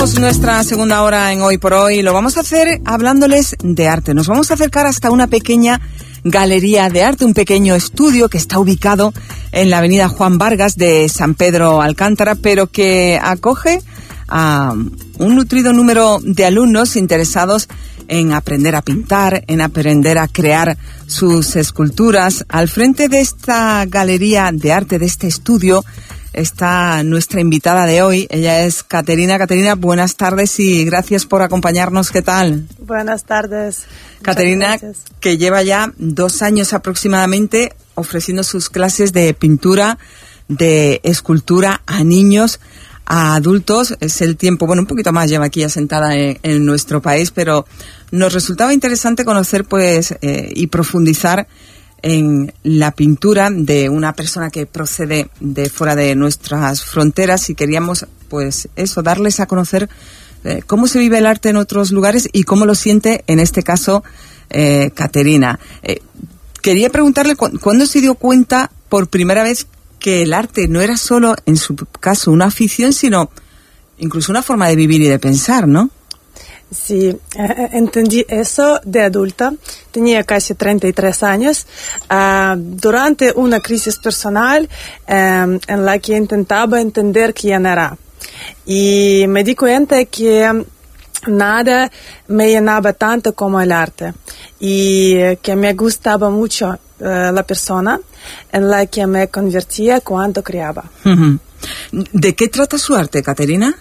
Nuestra segunda hora en Hoy por Hoy lo vamos a hacer hablándoles de arte. Nos vamos a acercar hasta una pequeña galería de arte, un pequeño estudio que está ubicado en la avenida Juan Vargas de San Pedro Alcántara, pero que acoge a un nutrido número de alumnos interesados en aprender a pintar, en aprender a crear sus esculturas. Al frente de esta galería de arte, de este estudio, está nuestra invitada de hoy. Ella es Caterina. Caterina, buenas tardes y gracias por acompañarnos. ¿Qué tal? Buenas tardes. Caterina, que lleva ya 2 años aproximadamente ofreciendo sus clases de pintura, de escultura a niños, a adultos. Es el tiempo, bueno, un poquito más lleva aquí asentada en nuestro país, pero nos resultaba interesante conocer y profundizar en la pintura de una persona que procede de fuera de nuestras fronteras, y queríamos, pues eso, darles a conocer cómo se vive el arte en otros lugares y cómo lo siente, en este caso, Caterina. Quería preguntarle cuándo se dio cuenta por primera vez que el arte no era solo, en su caso, una afición, sino incluso una forma de vivir y de pensar, ¿no? Sí, entendí eso de adulta. Tenía casi 33 años, durante una crisis personal en la que intentaba entender quién era. Y me di cuenta que nada me llenaba tanto como el arte, y que me gustaba mucho la persona en la que me convertía cuando creaba. ¿De qué trata su arte, Caterina?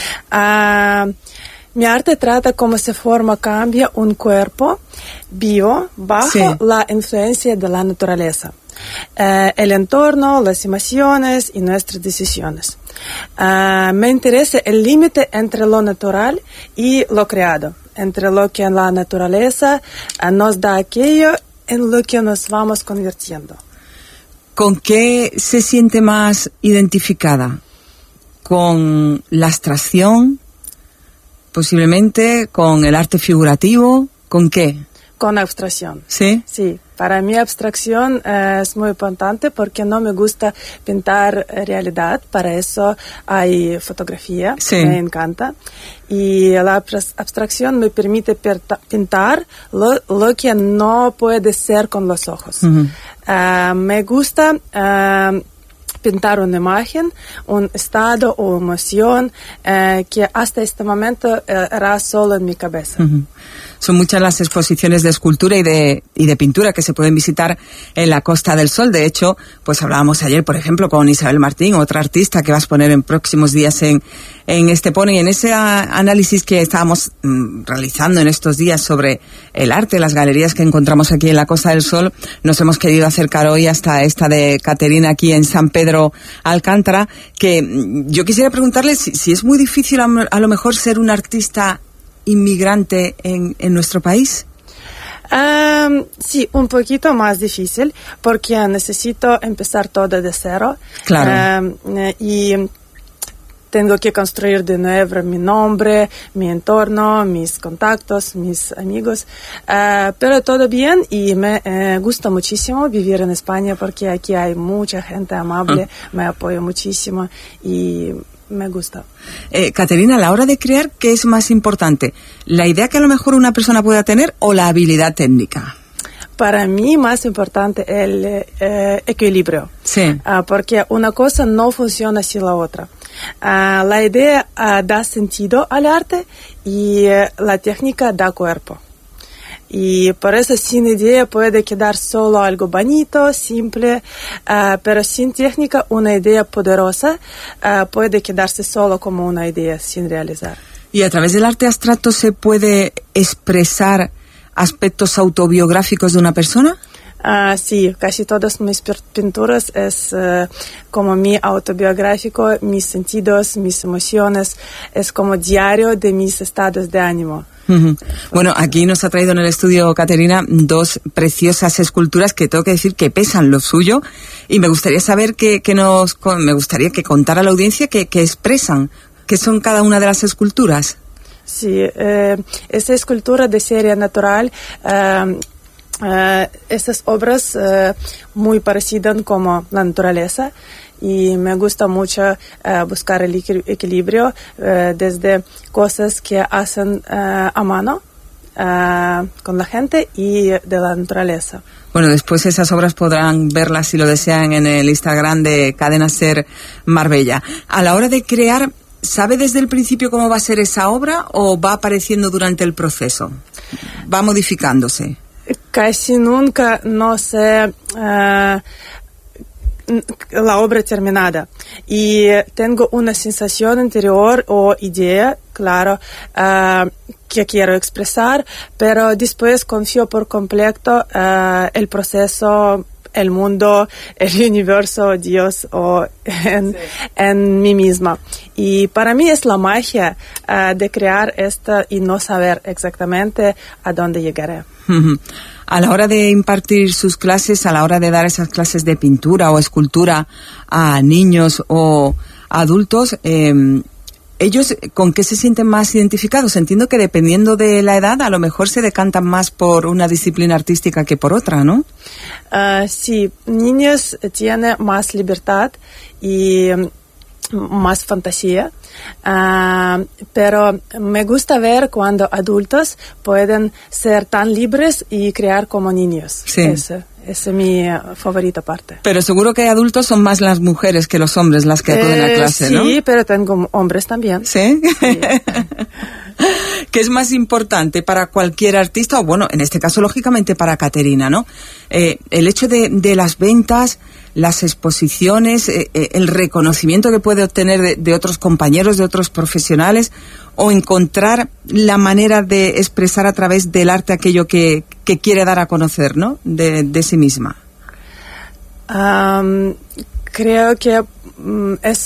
Mi arte trata cómo se forma, cambia un cuerpo vivo bajo la influencia de la naturaleza, el entorno, las emociones y nuestras decisiones. Me interesa el límite entre lo natural y lo creado, entre lo que la naturaleza nos da aquello en lo que nos vamos convirtiendo. ¿Con qué se siente más identificada? ¿Con la abstracción? Posiblemente con el arte figurativo. ¿Con qué? Con abstracción. ¿Sí? Sí. Para mí abstracción es muy importante porque no me gusta pintar realidad. Para eso hay fotografía. Sí. Me encanta. Y la abstracción me permite pintar lo que no puede ser con los ojos. Me gusta pintar una imagen, un estado o emoción que hasta este momento era solo en mi cabeza. Son muchas las exposiciones de escultura y de pintura que se pueden visitar en la Costa del Sol. De hecho, pues hablábamos ayer, por ejemplo, con Isabel Martín, otra artista que va a exponer en próximos días en Estepona, y en ese análisis que estábamos realizando en estos días sobre el arte, las galerías que encontramos aquí en la Costa del Sol, nos hemos querido acercar hoy hasta esta de Caterina aquí en San Pedro Alcántara, que yo quisiera preguntarle si es muy difícil a lo mejor ser un artista inmigrante en nuestro país. Sí, un poquito más difícil porque necesito empezar todo de cero. Claro. Y tengo que construir de nuevo mi nombre, mi entorno, mis contactos, mis amigos. Pero todo bien, y me gusta muchísimo vivir en España porque aquí hay mucha gente amable, me apoya muchísimo y me gusta. Caterina, a la hora de crear, ¿qué es más importante? ¿La idea que a lo mejor una persona pueda tener o la habilidad técnica? Para mí más importante el equilibrio. Sí. Porque una cosa no funciona sin la otra. La idea da sentido al arte y la técnica da cuerpo. Y por eso sin idea puede quedar solo algo bonito, simple, pero sin técnica una idea poderosa puede quedarse solo como una idea sin realizar. ¿Y a través del arte abstracto se puede expresar aspectos autobiográficos de una persona? Sí, casi todas mis pinturas es como mi autobiográfico, mis sentidos, mis emociones, es como diario de mis estados de ánimo. Bueno, aquí nos ha traído en el estudio Caterina 2 preciosas esculturas que tengo que decir que pesan lo suyo, y me gustaría saber me gustaría que contara a la audiencia que expresan, qué son cada una de las esculturas. Sí, esta escultura de serie natural, estas obras muy parecidas como la naturaleza, y me gusta mucho buscar el equilibrio desde cosas que hacen a mano con la gente y de la naturaleza. Bueno, después esas obras podrán verlas si lo desean en el Instagram de Cadena Ser Marbella. A la hora de crear, ¿sabe desde el principio cómo va a ser esa obra o va apareciendo durante el proceso? ¿Va modificándose? Casi nunca no sé la obra terminada y tengo una sensación interior o idea, claro, que quiero expresar, pero después confío por completo el proceso, el mundo, el universo, Dios o en mí misma. Y para mí es la magia de crear esto y no saber exactamente a dónde llegaré. A la hora de impartir sus clases, a la hora de dar esas clases de pintura o escultura a niños o adultos, ¿ellos con qué se sienten más identificados? Entiendo que dependiendo de la edad, a lo mejor se decantan más por una disciplina artística que por otra, ¿no? Sí, niños tienen más libertad y más fantasía, pero me gusta ver cuando adultos pueden ser tan libres y crear como niños. Sí. Esa es mi favorita parte. Pero seguro que adultos son más las mujeres que los hombres las que acuden a clase, sí, ¿no? Sí, pero tengo hombres también. ¿Sí? Sí. ¿Qué es más importante para cualquier artista? O bueno, en este caso, lógicamente, para Caterina, ¿no? El hecho de las ventas, las exposiciones, el reconocimiento que puede obtener de otros compañeros, de otros profesionales, o encontrar la manera de expresar a través del arte aquello que quiere dar a conocer, ¿no? De sí misma. Creo que es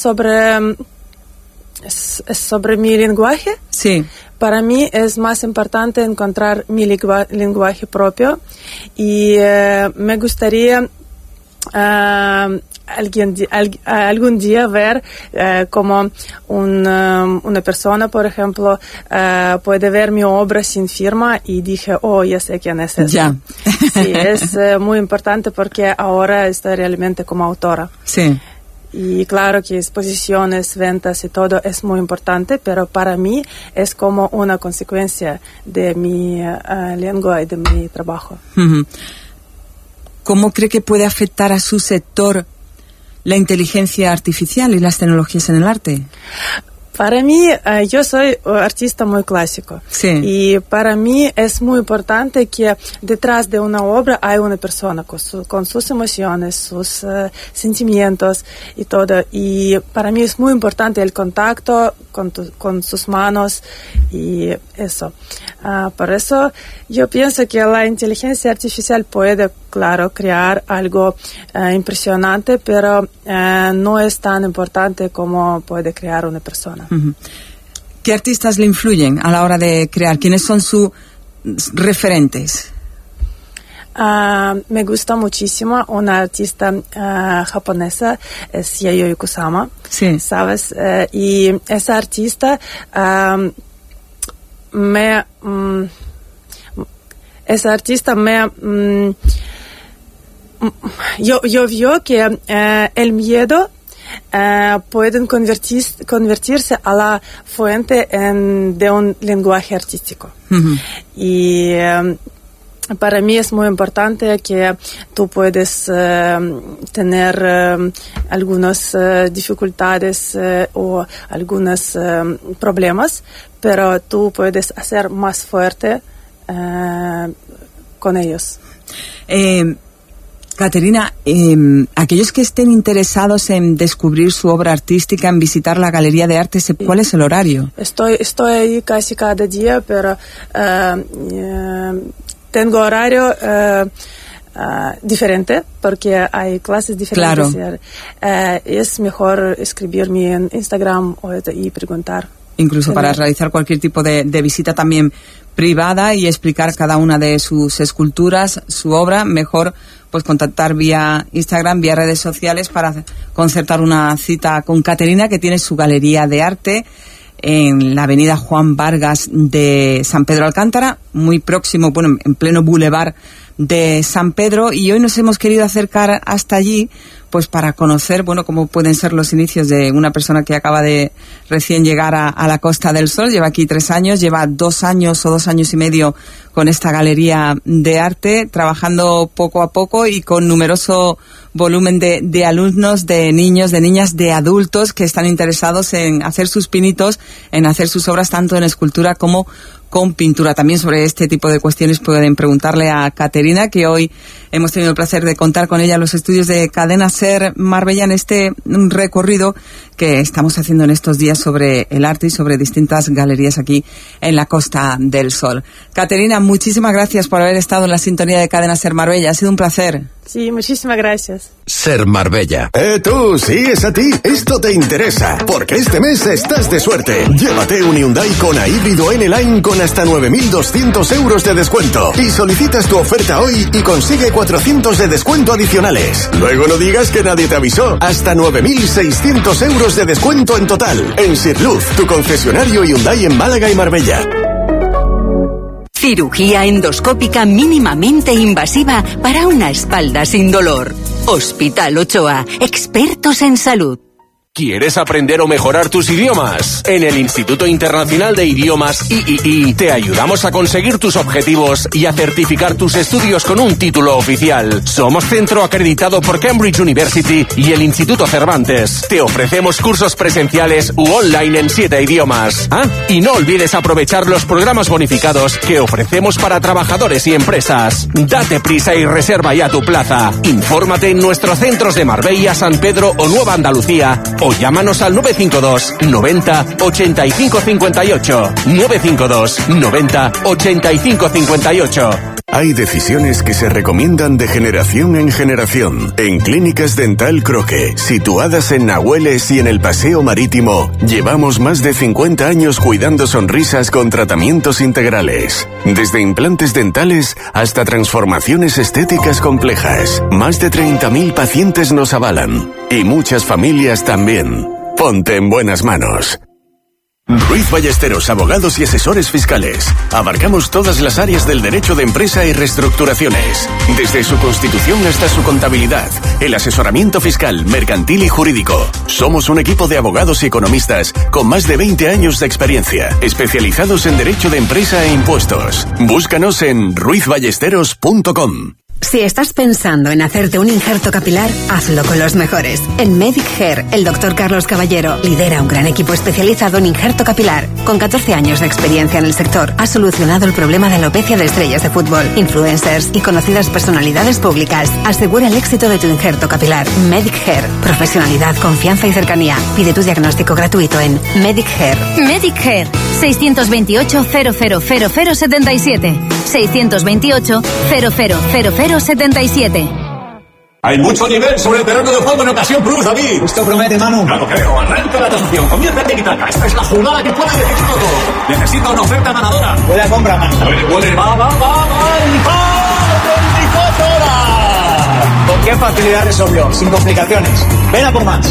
sobre mi lenguaje. Sí. Para mí es más importante encontrar mi lenguaje propio y me gustaría algún día ver como una persona, por ejemplo, puede ver mi obra sin firma y dije, ya sé quién es ese. Ya. Sí, es muy importante porque ahora estoy realmente como autora. Sí. Y claro que exposiciones, ventas y todo es muy importante, pero para mí es como una consecuencia de mi lengua y de mi trabajo. ¿Cómo cree que puede afectar a su sector la inteligencia artificial y las tecnologías en el arte? Para mí, yo soy artista muy clásico. Sí. Y para mí es muy importante que detrás de una obra hay una persona con sus emociones, sus sentimientos y todo. Y para mí es muy importante el contacto con sus manos y eso. Por eso yo pienso que la inteligencia artificial puede, claro, crear algo impresionante, pero no es tan importante como puede crear una persona. ¿Qué artistas le influyen a la hora de crear? ¿Quiénes son sus referentes? Me gusta muchísimo una artista japonesa, es Yayoi Kusama, sí. ¿Sabes? Y esa artista yo vio que el miedo pueden convertirse a la fuente de un lenguaje artístico. Y para mí es muy importante que tú puedes tener algunas dificultades o algunos problemas, pero tú puedes hacer más fuerte con ellos. Caterina, aquellos que estén interesados en descubrir su obra artística, en visitar la Galería de Arte, ¿cuál es el horario? Estoy ahí casi cada día, pero tengo horario diferente porque hay clases diferentes. Claro. Es mejor escribirme en Instagram y preguntar. Incluso para realizar cualquier tipo de visita también privada y explicar cada una de sus esculturas, su obra, mejor pues contactar vía Instagram, vía redes sociales para concertar una cita con Caterina, que tiene su galería de arte en la avenida Juan Vargas de San Pedro Alcántara, muy próximo, en pleno boulevard de San Pedro, y hoy nos hemos querido acercar hasta allí pues para conocer, bueno, cómo pueden ser los inicios de una persona que acaba de recién llegar a la Costa del Sol. Lleva aquí 3 años, lleva 2 años o 2 años y medio con esta galería de arte, trabajando poco a poco y con numeroso volumen de alumnos, de niños, de niñas, de adultos que están interesados en hacer sus pinitos, en hacer sus obras tanto en escultura como con pintura. También sobre este tipo de cuestiones pueden preguntarle a Caterina, que hoy hemos tenido el placer de contar con ella en los estudios de Cadena SER Marbella en este recorrido que estamos haciendo en estos días sobre el arte y sobre distintas galerías aquí en la Costa del Sol. Caterina, muchísimas gracias por haber estado en la sintonía de Cadena SER Marbella. Ha sido un placer. Sí, muchísimas gracias. SER Marbella. Tú, sí, es a ti. Esto te interesa, porque este mes estás de suerte. Llévate un Hyundai Kona híbrido N-Line con hasta 9.200 euros de descuento. Y solicitas tu oferta hoy y consigue 400 de descuento adicionales. Luego no digas que nadie te avisó. Hasta 9.600 euros de descuento en total. En Sirluz, tu concesionario Hyundai en Málaga y Marbella. Cirugía endoscópica mínimamente invasiva para una espalda sin dolor. Hospital Ochoa, expertos en salud. ¿Quieres aprender o mejorar tus idiomas? En el Instituto Internacional de Idiomas III te ayudamos a conseguir tus objetivos y a certificar tus estudios con un título oficial. Somos centro acreditado por Cambridge University y el Instituto Cervantes. Te ofrecemos cursos presenciales u online en 7 idiomas. Y no olvides aprovechar los programas bonificados que ofrecemos para trabajadores y empresas. Date prisa y reserva ya tu plaza. Infórmate en nuestros centros de Marbella, San Pedro o Nueva Andalucía o llámanos al 952 90 85 58. 952 90 85 58. Hay decisiones que se recomiendan de generación en generación. En Clínicas Dental Croque, situadas en Nahueles y en el Paseo Marítimo, llevamos más de 50 años cuidando sonrisas con tratamientos integrales. Desde implantes dentales hasta transformaciones estéticas complejas. Más de 30.000 pacientes nos avalan. Y muchas familias también. Ponte en buenas manos. Ruiz Ballesteros, abogados y asesores fiscales. Abarcamos todas las áreas del derecho de empresa y reestructuraciones. Desde su constitución hasta su contabilidad, el asesoramiento fiscal, mercantil y jurídico. Somos un equipo de abogados y economistas con más de 20 años de experiencia, especializados en derecho de empresa e impuestos. Búscanos en ruizballesteros.com. Si estás pensando en hacerte un injerto capilar, hazlo con los mejores. En Medic Hair, el Dr. Carlos Caballero lidera un gran equipo especializado en injerto capilar. Con 14 años de experiencia en el sector, ha solucionado el problema de alopecia de estrellas de fútbol, influencers y conocidas personalidades públicas. Asegura el éxito de tu injerto capilar. Medic Hair. Profesionalidad, confianza y cercanía. Pide tu diagnóstico gratuito en Medic Hair. Medic Hair. 628 000077. 628 000077. Hay mucho nivel sobre el terreno de juego en ocasión Cruz, David. Esto promete, Manu. Claro, creo. Arranca la tasación. Comienza Tiki-Taka. Esta es la jugada que puede decidirlo todo. Necesito una oferta ganadora. Buena compra, Manu. A ver, puede. Va. ¿Con qué facilidad resolvió? Sin complicaciones. Ven a por más.